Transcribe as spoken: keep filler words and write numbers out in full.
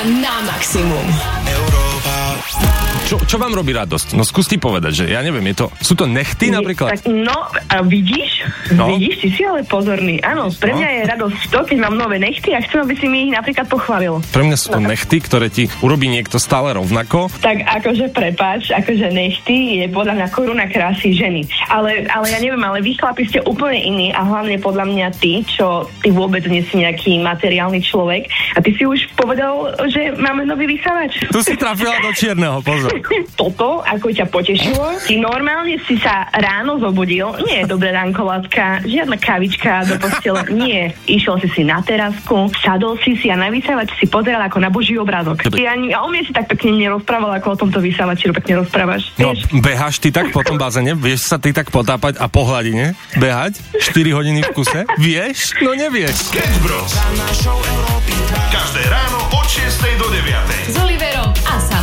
na maximum. Čo, čo vám robí radosť? No skús ty povedať, že ja neviem, je to, sú to nechty napríklad? Tak, no, a vidíš? No. Vidíš, ty si ale pozorný. Áno, pre mňa je radosť to, keď mám nové nechty a chcem, aby si mi ich napríklad pochválil. Pre mňa sú to nechty, ktoré ti urobí niekto stále rovnako. Tak akože prepáč, akože nechty je podľa mňa koruna krásy ženy. Ale, ale ja neviem, ale vy chlapi ste úplne iní a hlavne podľa mňa ty, čo ty vôbec nie si nejaký materiálny človek a ty si už povedal, že máme nový vysávač. Tu si trafila do čierneho, pozor. Toto, ako ťa potešilo, ty normálne si sa ráno zobudil, nie je dobré ránko, láska, žiadna kavička do postele, nie. Išiel si si na terasku, sadol si si a na vysávač si pozeral ako na boží obrázok. Ja, ja o mne si tak pekne nerozprával, ako o tomto vysávači pekne rozprávaš. No, beháš ty tak po tom bazene? Vieš sa ty tak potápať a po hladine? Behať? štyri hodiny v kuse? Vieš? No nevieš. Sketch Bros. Každé